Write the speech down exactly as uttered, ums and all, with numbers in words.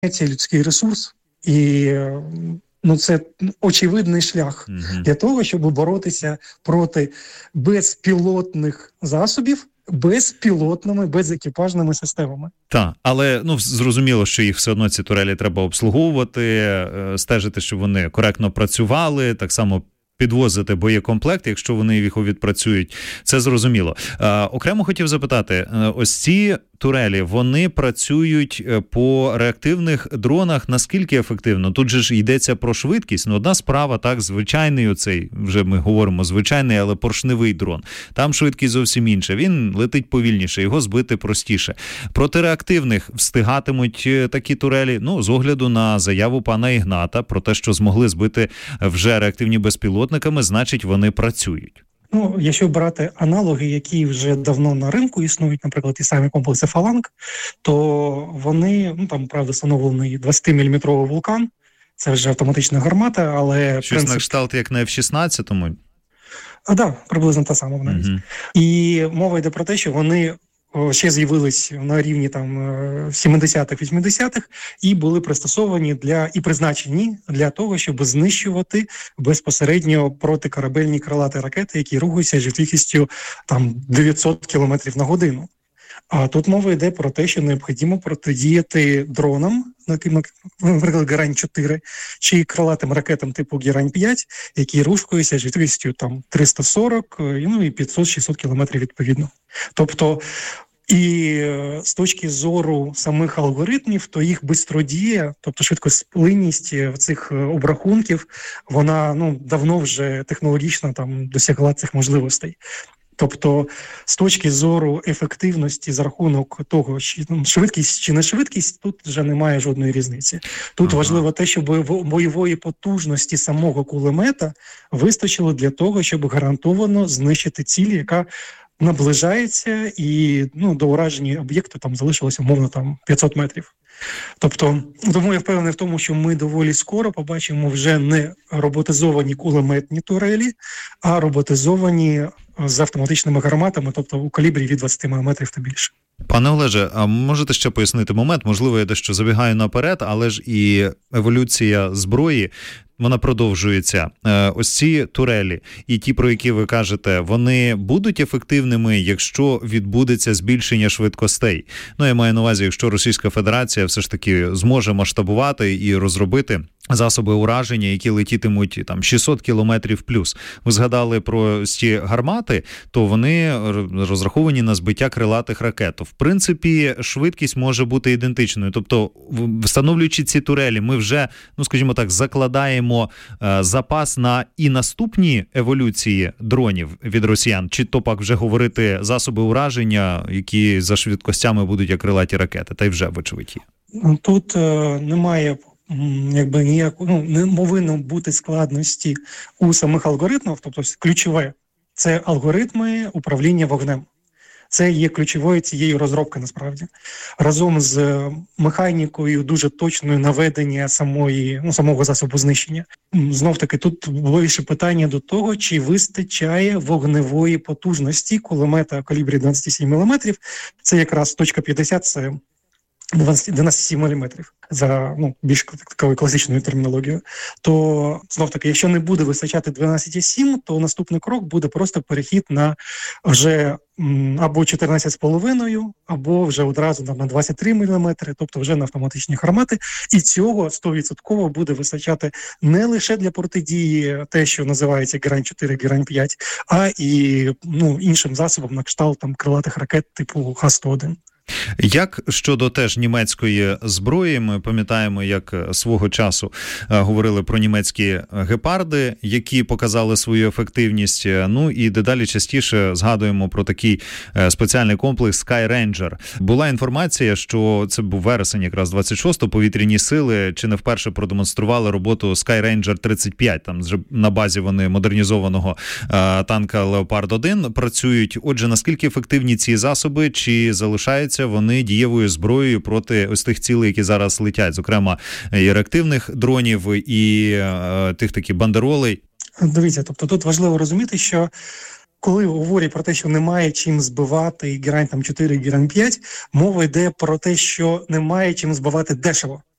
цей людський ресурс, і ну, це очевидний шлях mm-hmm. для того, щоб боротися проти безпілотних засобів, безпілотними, безекіпажними системами. Так, але ну зрозуміло, що їх все одно ці турелі треба обслуговувати, стежити, щоб вони коректно працювали, так само підвозити боєкомплект, якщо вони їх відпрацюють. Це зрозуміло. Е, окремо хотів запитати, ось ці турелі, вони працюють по реактивних дронах наскільки ефективно? Тут же ж йдеться про швидкість. Ну, одна справа, так, звичайний оцей, вже ми говоримо звичайний, але поршневий дрон. Там швидкість зовсім інша. Він летить повільніше, його збити простіше. Проти реактивних встигатимуть такі турелі, ну, з огляду на заяву пана Ігната про те, що змогли збити вже реактивні безпілотниками, значить, вони працюють. Ну, якщо брати аналоги, які вже давно на ринку існують, наприклад, ті самі комплекси «Фаланг», то вони, ну, там, правда, встановлений двадцятиміліметровий вулкан, це вже автоматична гармата, але... Щось принцип... на кшталт, як на еф шістнадцять? А, да, приблизно та сама навіть. Uh-huh. І мова йде про те, що вони ще з'явились на рівні там сімдесятих, вісімдесятих і були пристосовані для і призначені для того, щоб знищувати безпосередньо протикорабельні крилаті ракети, які рухаються з швидкістю там дев'ятсот кілометрів на годину. А тут мова йде про те, що необхідно протидіяти дронам, наприклад, Герань чотири, чи крилатим ракетам типу Герань п'ять, які рухаються з швидкістю там триста сорок, ну і п'ятсот-шістсот кілометрів відповідно. Тобто, і з точки зору самих алгоритмів, то їх бистродія, тобто швидкосплинність цих обрахунків, вона ну давно вже технологічно там досягла цих можливостей. Тобто, з точки зору ефективності за рахунок того, чи швидкість чи не швидкість, тут вже немає жодної різниці. Тут ага. важливо те, щоб бойової потужності самого кулемета вистачило для того, щоб гарантовано знищити ціль, яка наближається, і ну, до ураження об'єкту там залишилося, умовно, там п'ятсот метрів. Тобто, тому я впевнений в тому, що ми доволі скоро побачимо вже не роботизовані кулеметні турелі, а роботизовані з автоматичними гарматами, тобто у калібрі від двадцяти міліметрів та більше. Пане Олеже, а можете ще пояснити момент? Можливо, я дещо забігаю наперед, але ж і еволюція зброї, вона продовжується. Ось ці турелі і ті, про які ви кажете, вони будуть ефективними, якщо відбудеться збільшення швидкостей? Ну, я маю на увазі, якщо Російська Федерація все ж таки зможе масштабувати і розробити засоби ураження, які летітимуть там шістсот кілометрів плюс. Ви згадали про ці гармати, то вони розраховані на збиття крилатих ракет. В принципі, швидкість може бути ідентичною. Тобто, встановлюючи ці турелі, ми вже, ну скажімо так, закладаємо е, запас на і наступні еволюції дронів від росіян, чи то пак вже говорити засоби ураження, які за швидкостями будуть як крилаті ракети, та й вже вочевидь є. Тут е, немає якби ніяку, ну, не повинно бути складності у самих алгоритмах, тобто ключове – це алгоритми управління вогнем. Це є ключовою цією розробки, насправді. Разом з механікою дуже точної наведення самої, ну, самого засобу знищення. Знов-таки, тут було ще питання до того, чи вистачає вогневої потужності кулемета калібрі двадцять сім міліметрів. Це якраз точка п'ятдесят, це дванадцять сім міліметрів за ну, більш такою класичною термінологією. То, знов-таки, якщо не буде вистачати дванадцять сім, то наступний крок буде просто перехід на вже м, або чотирнадцять з половиною, або вже одразу на двадцять три міліметри, тобто вже на автоматичні гармати. І цього сто відсотків буде вистачати не лише для протидії те, що називається Герань чотири, Герань п'ять, а і ну, іншим засобам на кшталт там, крилатих ракет типу Х сто один. Як щодо теж німецької зброї, ми пам'ятаємо, як свого часу говорили про німецькі гепарди, які показали свою ефективність, ну і дедалі частіше згадуємо про такий спеціальний комплекс Sky Ranger. Була інформація, що це був вересень якраз двадцять шостого, повітряні сили чи не вперше продемонстрували роботу Sky Ranger тридцять п'ять, там на базі вони модернізованого танка Leopard один працюють. Отже, наскільки ефективні ці засоби, чи залишаються вони дієвою зброєю проти ось тих цілей, які зараз летять, зокрема і реактивних дронів, і е, тих такі бандеролей? Дивіться, тобто тут важливо розуміти, що коли говорять про те, що немає чим збивати Герань чотири, Герань п'ять, мова йде про те, що немає чим збивати дешево.